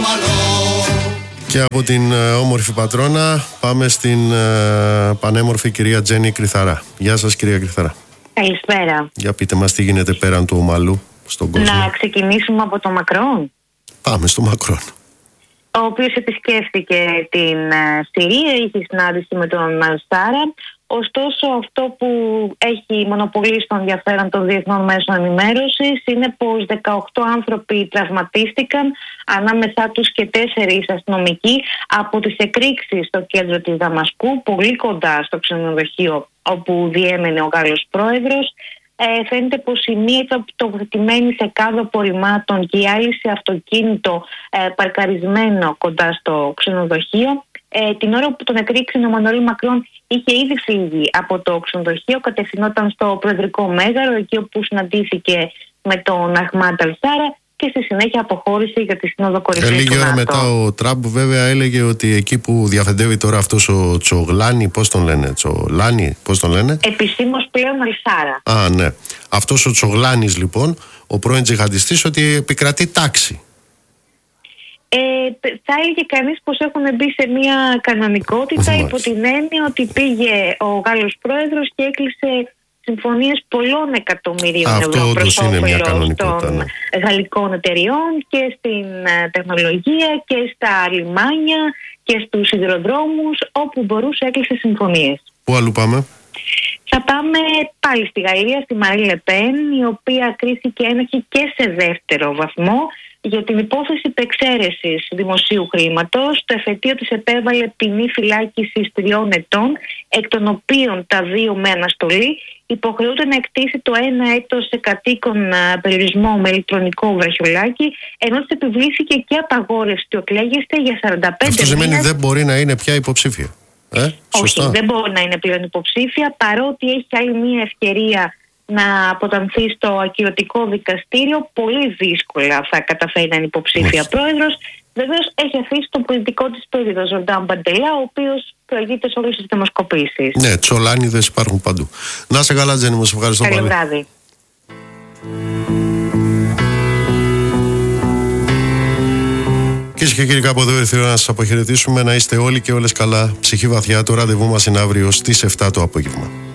Και από την όμορφη πατρώνα πάμε στην πανέμορφη κυρία Τζέννη Κρυθαρά. Γεια σας κυρία Κρυθαρά. Καλησπέρα. Για πείτε μας τι γίνεται πέραν του ομαλού στον κόσμο. Να ξεκινήσουμε από το Μακρόν. Πάμε στο Μακρόν. Ο οποίος επισκέφθηκε την Συρία, είχε συνάντηση με τον Αλ-Σάρα. Ωστόσο, αυτό που έχει μονοπολίσει το ενδιαφέρον των διεθνών μέσων ενημέρωσης είναι πως 18 άνθρωποι τραυματίστηκαν, ανάμεσά τους και 4 αστυνομικοί, από τις εκρήξεις στο κέντρο της Δαμασκού, πολύ κοντά στο ξενοδοχείο όπου διέμενε ο Γάλλος πρόεδρος. Φαίνεται πως η μία ήταν τοποθετημένη σε κάδο απορριμμάτων και η άλλη σε αυτοκίνητο παρκαρισμένο κοντά στο ξενοδοχείο. Την ώρα που τον εκρήξε ο Εμμανουέλ Μακρόν είχε ήδη φύγει από το ξενοδοχείο, κατευθυνόταν στο Προεδρικό Μέγαρο, εκεί όπου συναντήθηκε με τον Αχμάντ Αλ-Σάρα και στη συνέχεια αποχώρησε για τη Σύνοδο Κορυφής του ΝΑΤΟ. Λίγη ώρα μετά ο Τραμπ βέβαια έλεγε ότι εκεί που διαφεντεύει τώρα αυτός ο Τσογλάνι, πώς τον λένε, Τσολάνι, πώς τον λένε. Επισήμως πλέον Αλ-Σάρα. Α, ναι. Αυτός ο Τσογλάνης λοιπόν, ο πρώην τζιχαντιστής, ότι επικρατεί τάξη. Θα έλεγε κανείς πως έχουν μπει σε μια κανονικότητα, υπό την έννοια ότι πήγε ο Γάλλος πρόεδρος και έκλεισε συμφωνίες πολλών εκατομμυρίων ευρώ προς όφελος των γαλλικών εταιριών και στην τεχνολογία και στα λιμάνια και στους σιδηροδρόμους, όπου μπορούσε έκλεισε συμφωνίες. Πού αλλού πάμε? Θα πάμε πάλι στη Γαλλία, στη Μαρή Λε Πεν, η οποία κρίθηκε ένοχη και σε δεύτερο βαθμό για την υπόθεση υπεξαίρεσης δημοσίου χρήματος. Το εφετείο της επέβαλε ποινή φυλάκισης 3 ετών, εκ των οποίων τα 2 με αναστολή. Υποχρεούται να εκτίσει το 1 έτος σε κατοίκον περιορισμό με ηλεκτρονικό βραχιολάκι, ενώ της επιβλήθηκε και απαγόρευση του εκλέγεστε για 45 μήνες. Αυτό σημαίνει δεν μπορεί να είναι πια υποψήφια. Όχι, δεν μπορεί να είναι πλέον υποψήφια, παρότι έχει άλλη μία ευκαιρία να αποτανθεί στο ακυρωτικό δικαστήριο. Πολύ δύσκολα θα καταφέρει να είναι υποψήφια πρόεδρος. Βεβαίως έχει αφήσει τον πολιτικό της πρόεδρο Ζορντάν Μπαντελά, ο οποίος προηγείται σε όλες τις δημοσκοπήσεις. Ναι, τσολάνιδες υπάρχουν παντού. Να είσαι καλά, Τζέννη μου, σε ευχαριστώ πολύ. Καλό βράδυ. Κυρίες και κύριοι, κάπου εδώ ήρθε η ώρα να σας αποχαιρετήσουμε. Να είστε όλοι και όλες καλά. Ψυχή βαθιά. Το ραντεβού μας είναι αύριο στις 7 το απόγευμα.